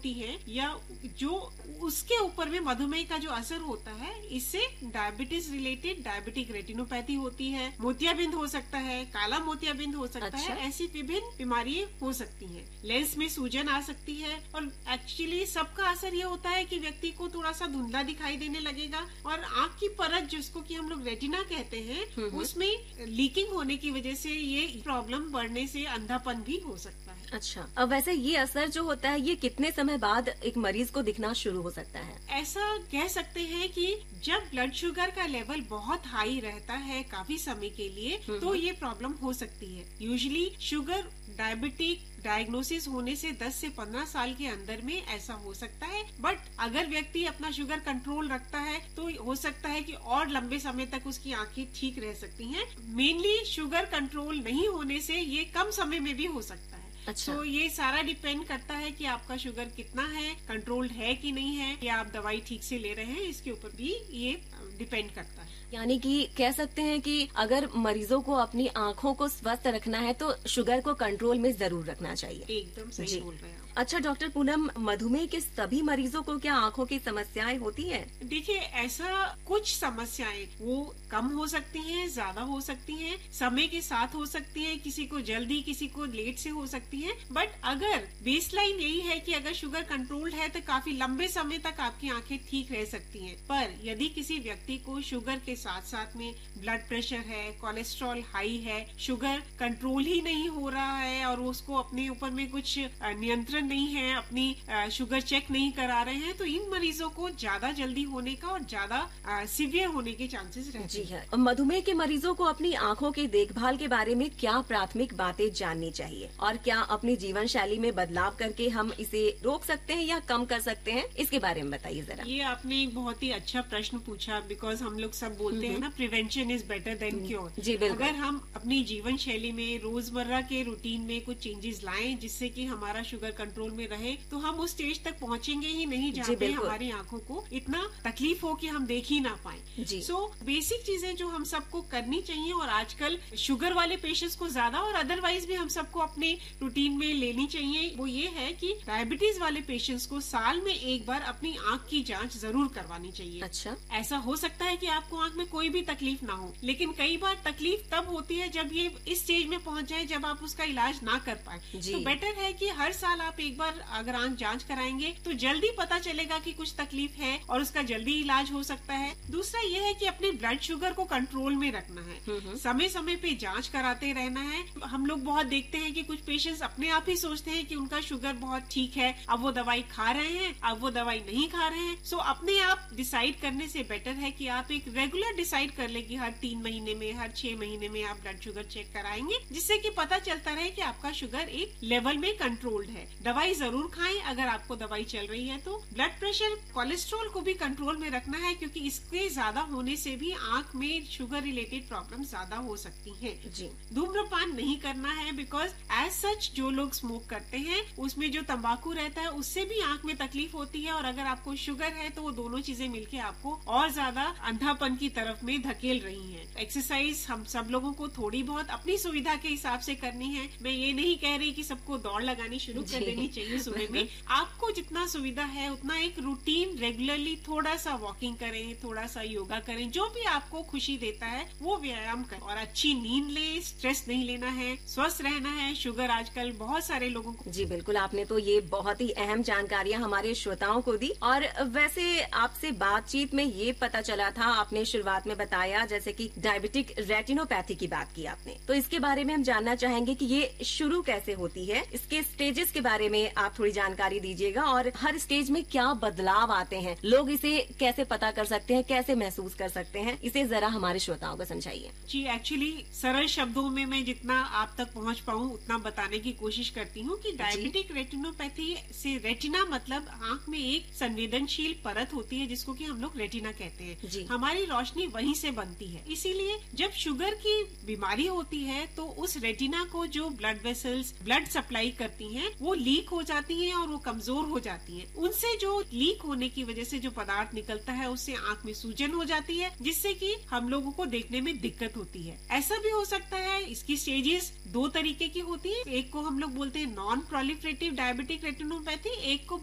होती है या जो उसके ऊपर में मधुमेह का जो असर होता है, इससे डायबिटीज रिलेटेड डायबिटिक रेटिनोपैथी होती है, मोतियाबिंद हो सकता है, काला मोतियाबिंद हो सकता है। ऐसी विभिन्न बीमारियां हो सकती हैं। लेंस में सूजन आ सकती है और एक्चुअली सबका असर ये होता है कि व्यक्ति को थोड़ा सा धुंधला दिखाई देने लगेगा और आंख की परत जिसको कि हम लोग रेटिना कहते हैं, उसमें लीकिंग होने की वजह से ये प्रॉब्लम बढ़ने से अंधापन भी हो सकता है। अच्छा, अब वैसे ये असर जो होता है ये कितने समय बाद एक मरीज को दिखना शुरू हो सकता है? ऐसा कह सकते हैं कि जब ब्लड शुगर का लेवल बहुत हाई रहता है काफी समय के लिए तो ये प्रॉब्लम हो सकती है। यूजुअली शुगर डायबिटिक डायग्नोसिस होने से 10 से 15 साल के अंदर में ऐसा हो सकता है। बट अगर व्यक्ति अपना शुगर कंट्रोल रखता है तो हो सकता है कि और लंबे समय तक उसकी आंखें ठीक रह सकती हैं। मेनली शुगर कंट्रोल नहीं होने से ये कम समय में भी हो सकता है। अच्छा। तो ये सारा डिपेंड करता है कि आपका शुगर कितना है, कंट्रोल्ड है कि नहीं है, या आप दवाई ठीक से ले रहे हैं, इसके ऊपर भी ये डिपेंड करता है। यानी कि कह सकते हैं कि अगर मरीजों को अपनी आंखों को स्वस्थ रखना है तो शुगर को कंट्रोल में जरूर रखना चाहिए। एकदम सही बोल रहे हैं आप। अच्छा डॉक्टर पूनम, मधुमेह के सभी मरीजों को क्या आंखों की समस्याएं होती हैं? देखिए, ऐसा कुछ समस्याएं वो कम हो सकती हैं, ज्यादा हो सकती हैं, समय के साथ हो सकती हैं, किसी को जल्दी किसी को लेट से हो सकती हैं। बट अगर बेसलाइन यही है कि अगर शुगर कंट्रोल्ड है तो काफी लंबे समय तक आपकी आंखें ठीक रह सकती हैं। पर यदि किसी व्यक्ति को शुगर के साथ साथ में ब्लड प्रेशर है, कोलेस्ट्रॉल हाई है, शुगर कंट्रोल ही नहीं हो रहा है और उसको अपने ऊपर में कुछ नियंत्रण नहीं है, अपनी शुगर चेक नहीं करा रहे हैं, तो इन मरीजों को ज्यादा जल्दी होने का और ज्यादा सीवियर होने के चांसेस रहते हैं। जी है। मधुमेह के मरीजों को अपनी आंखों की देखभाल के बारे में क्या प्राथमिक बातें जाननी चाहिए और क्या अपनी जीवन शैली में बदलाव करके हम इसे रोक सकते हैं या कम कर सकते हैं, इसके बारे में बताइए जरा। ये आपने एक बहुत ही अच्छा प्रश्न पूछा, बिकॉज हम लोग सब बोलते हैं ना, prevention is better than cure. जी बिल्कुल। अगर हम अपनी जीवन शैली में रोजमर्रा के रूटीन में कुछ चेंजेस लाएं जिससे कि हमारा शुगर कंट्रोल में रहे, तो हम उस स्टेज तक पहुंचेंगे ही नहीं जहाँ पे हमारी आंखों को इतना तकलीफ हो कि हम देख ही ना पाए। सो बेसिक चीजें जो हम सबको करनी चाहिए, और आजकल शुगर वाले पेशेंट्स को ज्यादा और अदरवाइज भी हम सबको अपने रूटीन में लेनी चाहिए, वो ये है कि डायबिटीज वाले पेशेंट्स को साल में एक बार अपनी आंख की जांच जरूर करवानी चाहिए। अच्छा। ऐसा हो सकता है कि आपको आंख में कोई भी तकलीफ ना हो, लेकिन कई बार तकलीफ तब होती है जब ये इस स्टेज में पहुंच जाए जब आप उसका इलाज ना कर पाए। तो बेटर है कि हर साल आप एक बार अगर आंख जांच कराएंगे तो जल्दी पता चलेगा कि कुछ तकलीफ है और उसका जल्दी इलाज हो सकता है। दूसरा ये है कि अपने ब्लड शुगर को कंट्रोल में रखना है, समय समय पे जांच कराते रहना है। हम लोग बहुत देखते हैं कि कुछ पेशेंट्स अपने आप ही सोचते हैं कि उनका शुगर बहुत ठीक है, अब वो दवाई खा रहे हैं, अब वो दवाई नहीं खा रहे हैं। सो अपने आप डिसाइड करने से बेटर है कि आप एक रेगुलर डिसाइड कर ले कि हर 3 महीने में, हर 6 महीने में आप ब्लड शुगर चेक कराएंगे, जिससे कि पता चलता रहे कि आपका शुगर एक लेवल में कंट्रोल्ड है। दवाई जरूर खाएं अगर आपको दवाई चल रही है तो। ब्लड प्रेशर, कोलेस्ट्रॉल को भी कंट्रोल में रखना है, क्योंकि इसके ज्यादा होने से भी आंख में शुगर रिलेटेड प्रॉब्लम ज्यादा हो सकती है। धूम्रपान नहीं करना है, बिकॉज एज सच जो लोग स्मोक करते हैं उसमें जो तंबाकू रहता है उससे भी आंख में तकलीफ होती है, और अगर आपको शुगर है तो वो दोनों चीजें मिलके आपको और ज्यादा अंधापन की तरफ में धकेल रही हैं। एक्सरसाइज हम सब लोगों को थोड़ी बहुत अपनी सुविधा के हिसाब से करनी है। मैं ये नहीं कह रही कि सबको दौड़ लगानी शुरू कर देनी चाहिए सुबह में। आपको जितना सुविधा है उतना एक रूटीन रेगुलरली थोड़ा सा वॉकिंग करें, थोड़ा सा योगा करें, जो भी आपको खुशी देता है वो व्यायाम करें, और अच्छी नींद ले, स्ट्रेस नहीं लेना है, स्वस्थ रहना है। शुगर आजकल बहुत सारे लोगों को। जी बिल्कुल, आपने तो ये बहुत ही अहम जानकारियां हमारे श्रोताओं को दी। और वैसे आपसे बातचीत में ये पता चला था, आपने शुरुआत में बताया जैसे कि डायबिटिक रेटिनोपैथी की बात की आपने, तो इसके बारे में हम जानना चाहेंगे कि ये शुरू कैसे होती है, इसके स्टेजेस के बारे में आप थोड़ी जानकारी दीजिएगा, और हर स्टेज में क्या बदलाव आते हैं, लोग इसे कैसे पता कर सकते हैं, कैसे महसूस कर सकते हैं, इसे जरा हमारे श्रोताओं को समझाइए। जी, एक्चुअली सरल शब्दों में मैं जितना आप तक पहुंच पाऊं उतना बताने की कोशिश करती हूं कि डायबिटिक रेटिनोपैथी से, रेटिना मतलब आंख में एक संवेदनशील परत होती है जिसको कि हम लोग रेटिना कहते हैं। हमारी रोशनी वहीं से बनती है, इसीलिए जब शुगर की बीमारी होती है तो उस रेटिना को जो ब्लड वेसल्स ब्लड सप्लाई करती हैं वो लीक हो जाती हैं और वो कमजोर हो जाती हैं। उनसे जो लीक होने की वजह से जो पदार्थ निकलता है उससे आंख में सूजन हो जाती है, जिससे कि हम लोगों को देखने में दिक्कत होती है। ऐसा भी हो सकता है, इसकी स्टेजेस 2 तरीके की होती है। एक को हम लोग बोलते हैं नॉन प्रोलिफरेटिव डायबिटिक रेटिनोपैथी, एक को